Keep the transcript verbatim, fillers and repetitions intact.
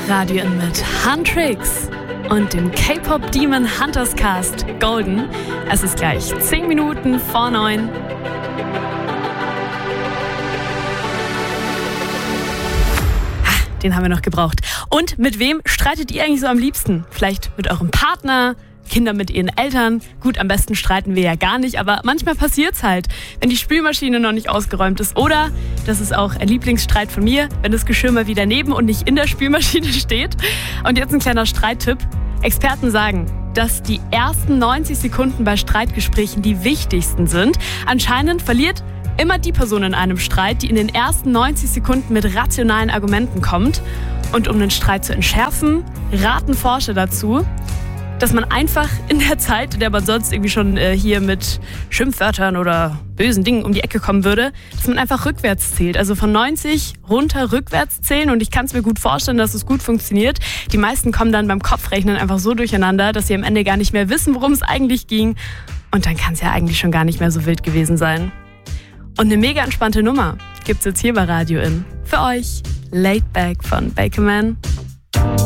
Radio In mit Huntrix und dem K-Pop Demon Hunters Cast Golden. Es ist gleich zehn Minuten vor neun. Den haben wir noch gebraucht. Und mit wem streitet ihr eigentlich so am liebsten? Vielleicht mit eurem Partner, Kinder mit ihren Eltern. Gut, am besten streiten wir ja gar nicht, aber manchmal passiert's halt, wenn die Spülmaschine noch nicht ausgeräumt ist. Oder, das ist auch ein Lieblingsstreit von mir, wenn das Geschirr mal wieder neben und nicht in der Spülmaschine steht. Und jetzt ein kleiner Streittipp. Experten sagen, dass die ersten neunzig Sekunden bei Streitgesprächen die wichtigsten sind. Anscheinend verliert immer die Person in einem Streit, die in den ersten neunzig Sekunden mit rationalen Argumenten kommt. Und um den Streit zu entschärfen, raten Forscher dazu, dass man einfach in der Zeit, in der man sonst irgendwie schon äh, hier mit Schimpfwörtern oder bösen Dingen um die Ecke kommen würde, dass man einfach rückwärts zählt. Also von neunzig runter rückwärts zählen. Und ich kann es mir gut vorstellen, dass es gut funktioniert. Die meisten kommen dann beim Kopfrechnen einfach so durcheinander, dass sie am Ende gar nicht mehr wissen, worum es eigentlich ging. Und dann kann es ja eigentlich schon gar nicht mehr so wild gewesen sein. Und eine mega entspannte Nummer gibt's jetzt hier bei Radio In. Für euch Laid Back von Bakerman.